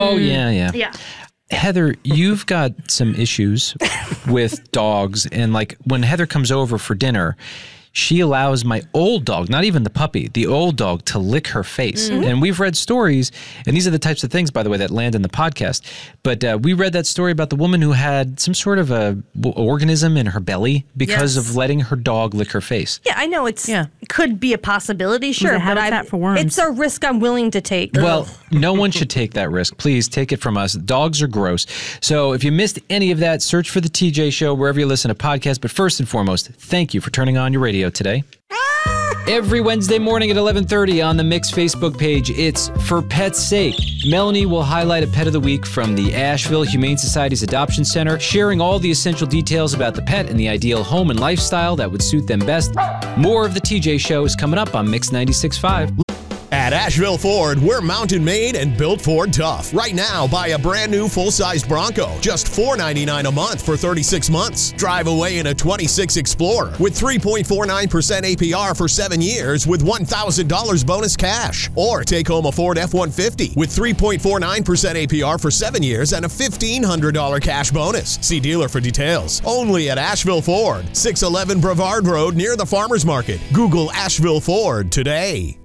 Oh, yeah. Yeah. Heather, you've got some issues with dogs. And like when Heather comes over for dinner, she allows my old dog, not even the puppy, the old dog to lick her face. And we've read stories, and these are the types of things, by the way, that land in the podcast. But we read that story about the woman who had some sort of a organism in her belly because of letting her dog lick her face. Yeah, I know it could be a possibility, sure, but habitat for worms. It's a risk I'm willing to take. Well, no one should take that risk. Please take it from us. Dogs are gross. So if you missed any of that, search for The TJ Show wherever you listen to podcasts. But first and foremost, thank you for turning on your radio today. Every Wednesday morning at 11:30 on the Mix Facebook page, it's For Pet's Sake. Melanie will highlight a pet of the week from the Asheville Humane Society's Adoption Center, sharing all the essential details about the pet and the ideal home and lifestyle that would suit them best. More of The TJ Show is coming up on Mix 96.5. At Asheville Ford, we're mountain made and built Ford tough. Right now, buy a brand new full-sized Bronco, just $499 a month for 36 months. Drive away in a 26 Explorer with 3.49% APR for 7 years with $1,000 bonus cash. Or take home a Ford F-150 with 3.49% APR for 7 years and a $1,500 cash bonus. See dealer for details. Only at Asheville Ford, 611 Brevard Road near the Farmers Market. Google Asheville Ford today.